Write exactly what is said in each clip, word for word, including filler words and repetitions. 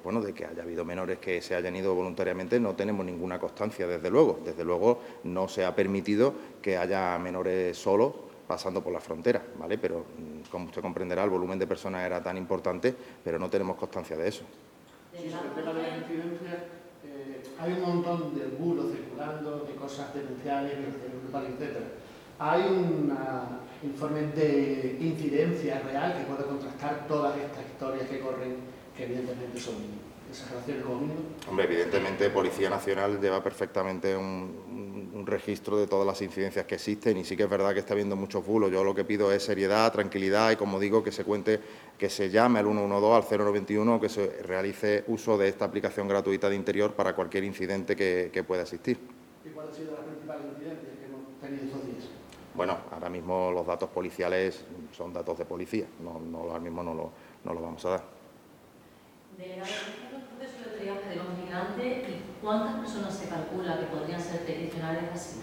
bueno, de que haya habido menores que se hayan ido voluntariamente, no tenemos ninguna constancia, desde luego. Desde luego no se ha permitido que haya menores solos pasando por la frontera, ¿vale? Pero, como usted comprenderá, el volumen de personas era tan importante, pero no tenemos constancia de eso. Sí, sobre el tema de las incidencias, eh, hay un montón de bulos circulando, de cosas denunciables, violencia grupal, etcétera. ¿Hay un informe de incidencia real que pueda contrastar todas estas historias que corren, que evidentemente son exageraciones como mínimo? Hombre, evidentemente Policía Nacional lleva perfectamente un, un, un registro de todas las incidencias que existen y sí que es verdad que está habiendo muchos bulos. Yo lo que pido es seriedad, tranquilidad y, como digo, que se cuente, que se llame al uno uno dos, al cero noventa y uno, que se realice uso de esta aplicación gratuita de Interior para cualquier incidente que, que pueda existir. ¿Y cuál ha sido la principal incidencia que hemos tenido estos días? Bueno, ahora mismo los datos policiales son datos de policía, no, no, ahora mismo no lo, no lo vamos a dar. Delegado, ¿cómo es el proceso de triaje de los migrantes y cuántas personas se calcula que podrían ser peticionarias de asilo?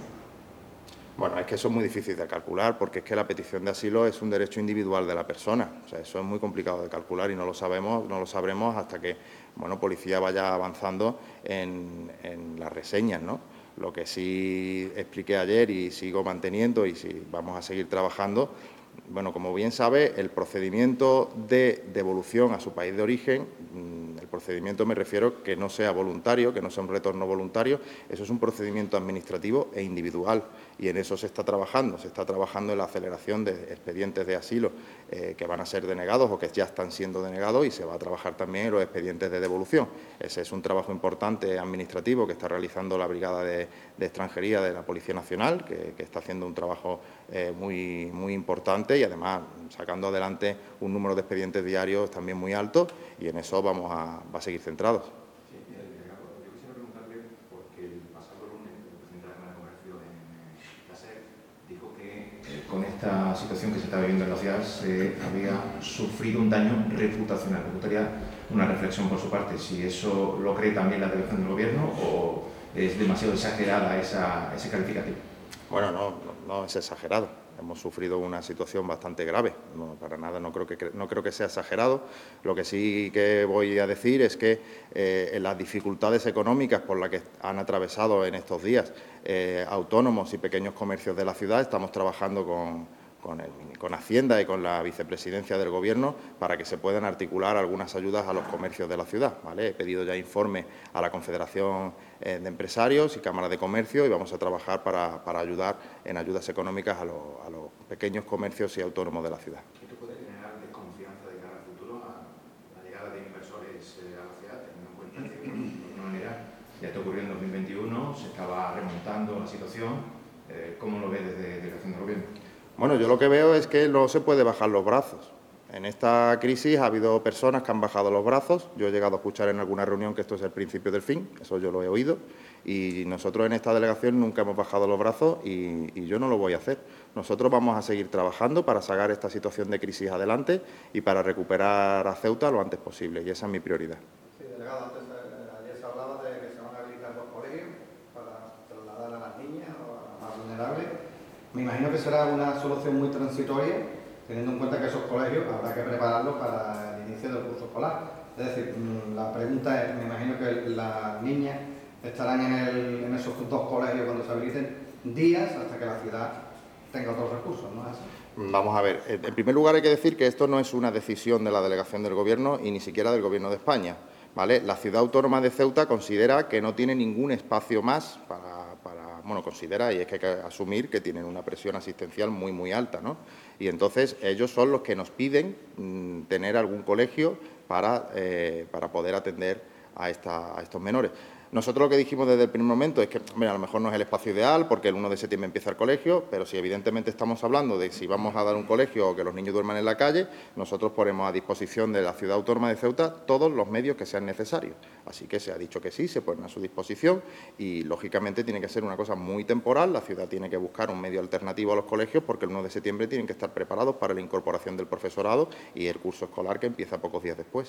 Bueno, es que eso es muy difícil de calcular porque es que la petición de asilo es un derecho individual de la persona. O sea, eso es muy complicado de calcular y no lo sabemos, no lo sabremos hasta que, bueno, Policía vaya avanzando en, en las reseñas, ¿no? Lo que sí expliqué ayer y sigo manteniendo y si vamos a seguir trabajando, bueno, como bien sabe, el procedimiento de devolución a su país de origen, el procedimiento me refiero que no sea voluntario, que no sea un retorno voluntario, eso es un procedimiento administrativo e individual y en eso se está trabajando, se está trabajando en la aceleración de expedientes de asilo eh, que van a ser denegados o que ya están siendo denegados y se va a trabajar también en los expedientes de devolución. Ese es un trabajo importante administrativo que está realizando la Brigada de, de Extranjería de la Policía Nacional, que, que está haciendo un trabajo eh, muy, muy importante y además sacando adelante un número de expedientes diarios también muy alto y en eso vamos a, va a seguir centrados. Sí, mira, delegado, yo quisiera preguntarle, porque el pasado lunes el presidente de la Cámara de Comercio en la SER dijo que eh, con esta situación que se está viviendo en la ciudad se había sufrido un daño reputacional. Me gustaría una reflexión por su parte, si eso lo cree también la delegación del Gobierno o es demasiado exagerada esa, ese calificativo. Bueno, no, no, no es exagerado. Hemos sufrido una situación bastante grave. No, para nada, no creo, que, no creo que sea exagerado. Lo que sí que voy a decir es que eh, en las dificultades económicas por las que han atravesado en estos días eh, autónomos y pequeños comercios de la ciudad, estamos trabajando con, con, el, con Hacienda y con la vicepresidencia del Gobierno para que se puedan articular algunas ayudas a los comercios de la ciudad, ¿vale? He pedido ya informe a la Confederación eh, de Empresarios y Cámara de Comercio y vamos a trabajar para, para ayudar en ayudas económicas a, lo, a los pequeños comercios y autónomos de la ciudad. ¿Esto puede generar desconfianza de cara al futuro a la llegada de inversores eh, a la ciudad, teniendo en cuenta que, de alguna manera, ya está ocurriendo en dos mil veintiuno, se estaba remontando la situación? Eh, ¿Cómo lo ve desde la delegación del Gobierno? Bueno, yo lo que veo es que no se puede bajar los brazos. En esta crisis ha habido personas que han bajado los brazos. Yo he llegado a escuchar en alguna reunión que esto es el principio del fin, eso yo lo he oído, y nosotros en esta delegación nunca hemos bajado los brazos y, y yo no lo voy a hacer. Nosotros vamos a seguir trabajando para sacar esta situación de crisis adelante y para recuperar a Ceuta lo antes posible, y esa es mi prioridad. Sí, delegado, antes ayer se hablaba de que se van a habilitar los colegios para trasladar a las niñas o a las vulnerables. Me imagino que será una solución muy transitoria, teniendo en cuenta que esos colegios habrá que prepararlos para el inicio del curso escolar. Es decir, la pregunta es, me imagino que las niñas estarán en, el, en esos dos colegios cuando se habiliten días hasta que la ciudad tenga otros recursos, ¿no es así? Vamos a ver, en primer lugar hay que decir que esto no es una decisión de la delegación del Gobierno y ni siquiera del Gobierno de España, ¿vale? La ciudad autónoma de Ceuta considera que no tiene ningún espacio más para, para, bueno, considera, y es que hay que asumir que tienen una presión asistencial muy, muy alta, ¿no? Y entonces ellos son los que nos piden mmm, tener algún colegio para, eh, para poder atender a, esta, a estos menores. Nosotros lo que dijimos desde el primer momento es que, bueno, a lo mejor no es el espacio ideal porque el uno de septiembre empieza el colegio, pero si evidentemente estamos hablando de si vamos a dar un colegio o que los niños duerman en la calle, nosotros ponemos a disposición de la Ciudad Autónoma de Ceuta todos los medios que sean necesarios. Así que se ha dicho que sí, se ponen a su disposición y, lógicamente, tiene que ser una cosa muy temporal. La ciudad tiene que buscar un medio alternativo a los colegios porque el uno de septiembre tienen que estar preparados para la incorporación del profesorado y el curso escolar que empieza pocos días después.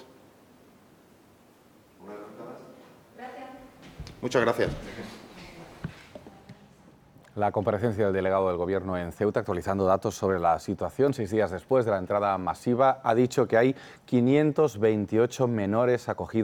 Muchas gracias. La comparecencia del delegado del Gobierno en Ceuta, actualizando datos sobre la situación seis días después de la entrada masiva, ha dicho que hay quinientos veintiocho menores acogidos